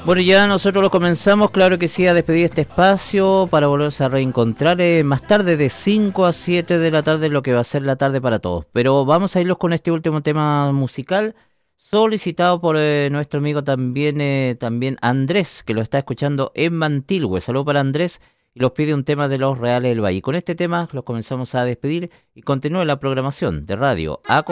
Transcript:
Bueno, ya nosotros lo comenzamos, claro que sí, a despedir este espacio para volverse a reencontrar más tarde de 5 a 7 de la tarde, lo que va a ser la tarde para todos. Pero vamos a irlos con este último tema musical, solicitado por nuestro amigo también Andrés, que lo está escuchando en Mantilhue. Saludos para Andrés y los pide un tema de Los Reales del Valle. Con este tema los comenzamos a despedir y continúa la programación de Radio A.